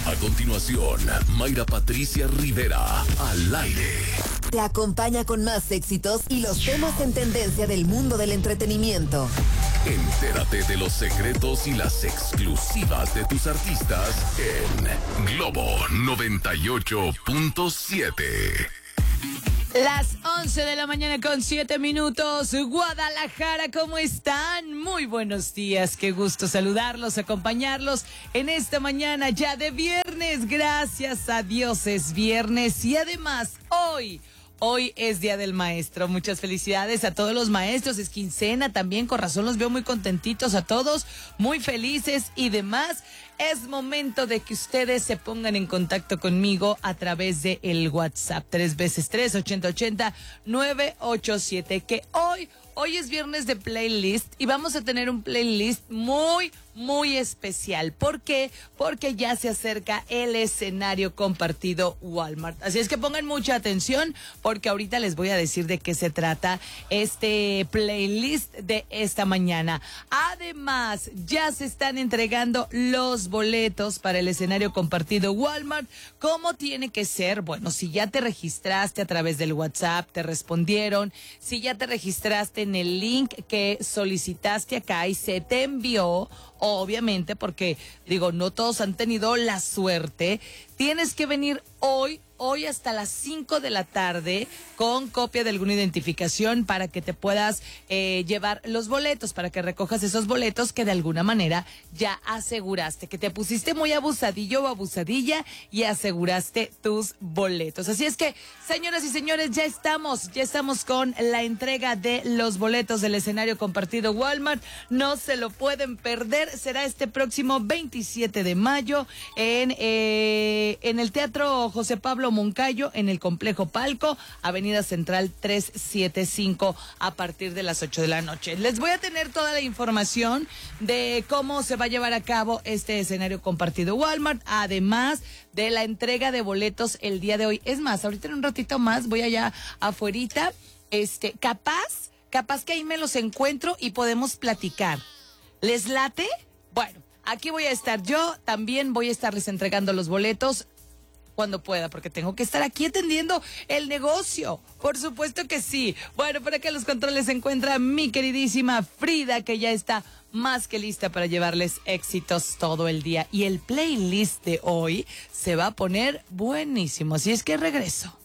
A continuación, Mayra Patricia Rivera, al aire. Te acompaña con más éxitos y los temas en tendencia del mundo del entretenimiento. Entérate de los secretos y las exclusivas de tus artistas en Globo 98.7. Las 11 de la mañana con 7 minutos. Guadalajara, ¿cómo están? Muy buenos días, qué gusto saludarlos, acompañarlos en esta mañana ya de viernes. Gracias a Dios es viernes y además hoy es Día del Maestro. Muchas felicidades a todos los maestros. Es quincena también, con razón los veo muy contentitos a todos, muy felices y demás. Es momento de que ustedes se pongan en contacto conmigo a través de el WhatsApp 3x3 8080 987, que hoy es viernes de playlist y vamos a tener un playlist muy especial. ¿Por qué? Porque ya se acerca el escenario compartido Walmart. Así es que pongan mucha atención porque ahorita les voy a decir de qué se trata este playlist de esta mañana. Además, ya se están entregando los boletos para el escenario compartido Walmart. ¿Cómo tiene que ser? Bueno, si ya te registraste a través del WhatsApp, te respondieron. Si ya te registraste en el link que solicitaste acá y se te envió, obviamente, porque digo, no todos han tenido la suerte, tienes que venir hoy hasta las 5 de la tarde con copia de alguna identificación para que te puedas llevar los boletos, para que recojas esos boletos que de alguna manera ya aseguraste, que te pusiste muy abusadillo o abusadilla y aseguraste tus boletos. Así es que, señoras y señores, ya estamos con la entrega de los boletos del escenario compartido Walmart. No se lo pueden perder. Será este próximo 27 de mayo en el Teatro José Pablo Moncayo, en el Complejo Palco, Avenida Central 375, a partir de las 8 de la noche. Les voy a tener toda la información de cómo se va a llevar a cabo este escenario compartido Walmart, además de la entrega de boletos el día de hoy. Es más, ahorita en un ratito más voy allá afuerita, capaz que ahí me los encuentro y podemos platicar. ¿Les late? Bueno, aquí voy a estar yo, también voy a estarles entregando los boletos cuando pueda, porque tengo que estar aquí atendiendo el negocio. Por supuesto que sí. Bueno, por acá en los controles se encuentra mi queridísima Frida, que ya está más que lista para llevarles éxitos todo el día. Y el playlist de hoy se va a poner buenísimo, así es que regreso.